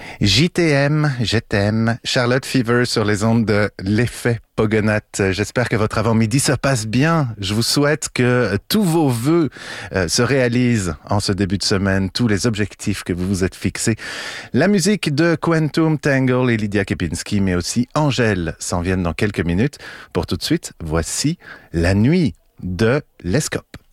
JTM, je t'aime, Charlotte Fever sur les ondes de l'effet Pogonath. J'espère que votre avant-midi se passe bien. Je vous souhaite que tous vos vœux se réalisent en ce début de semaine, tous les objectifs que vous vous êtes fixés. La musique de Quantum Tangle et Lydia Kepinski, mais aussi Angèle s'en viennent dans quelques minutes. Pour tout de suite, voici La Nuit de l'Escope.